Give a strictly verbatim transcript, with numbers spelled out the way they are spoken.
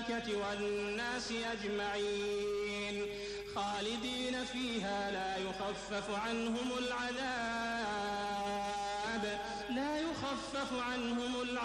الملائكة والناس أجمعين خالدين فيها لا يخفف عنهم العذاب لا يخفف عنهم العذاب